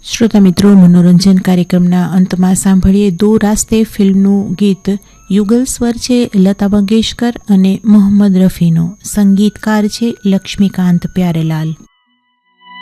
શ્રોતા મિત્રો, મનોરંજન કાર્યક્રમના અંતમાં સાંભળીએ દો રાસ્તે ફિલ્મનું ગીત. યુગલ સ્વર છે લતા મંગેશકર અને મોહમ્મદ રફીનો, સંગીતકાર છે લક્ષ્મીકાંત પ્યારેલાલ.